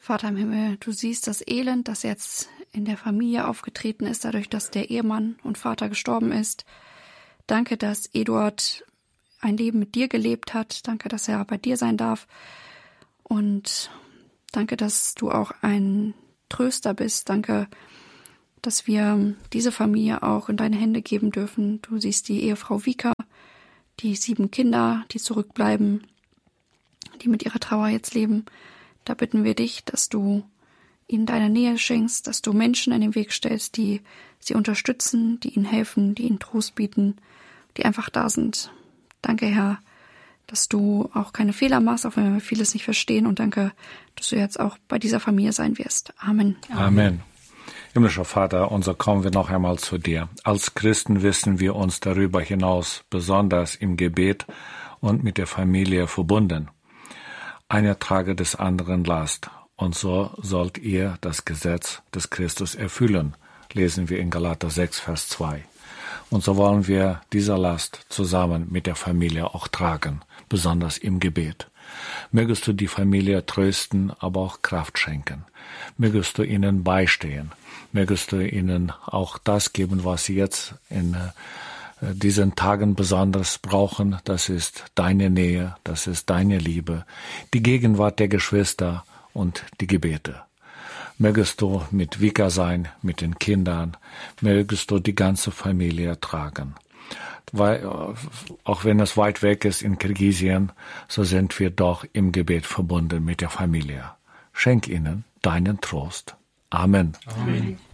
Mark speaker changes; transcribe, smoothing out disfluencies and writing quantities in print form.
Speaker 1: Vater im Himmel, du siehst das Elend, das jetzt in der Familie aufgetreten ist, dadurch, dass der Ehemann und Vater gestorben ist. Danke, dass Eduard ein Leben mit dir gelebt hat. Danke, dass er bei dir sein darf. Und danke, dass du auch ein Tröster bist. Danke, dass wir diese Familie auch in deine Hände geben dürfen. Du siehst die Ehefrau Vika, die 7 Kinder, die zurückbleiben, die mit ihrer Trauer jetzt leben. Da bitten wir dich, dass du ihnen deine Nähe schenkst, dass du Menschen in den Weg stellst, die sie unterstützen, die ihnen helfen, die ihnen Trost bieten, die einfach da sind. Danke, Herr, dass du auch keine Fehler machst, auch wenn wir vieles nicht verstehen. Und danke, dass du jetzt auch bei dieser Familie sein wirst. Amen.
Speaker 2: Amen. Himmlischer Vater, unser kommen wir noch einmal zu dir. Als Christen wissen wir uns darüber hinaus besonders im Gebet und mit der Familie verbunden. Einer trage des anderen Last, und so sollt ihr das Gesetz des Christus erfüllen, lesen wir in Galater 6, Vers 2. Und so wollen wir diese Last zusammen mit der Familie auch tragen, besonders im Gebet. Mögest du die Familie trösten, aber auch Kraft schenken. Mögest du ihnen beistehen. Mögest du ihnen auch das geben, was sie jetzt in diesen Tagen besonders brauchen. Das ist deine Nähe, das ist deine Liebe, die Gegenwart der Geschwister und die Gebete. Mögest du mit Vika sein, mit den Kindern, mögest du die ganze Familie tragen. Weil, auch wenn es weit weg ist in Kirgisien, so sind wir doch im Gebet verbunden mit der Familie. Schenk ihnen deinen Trost. Amen.
Speaker 3: Amen.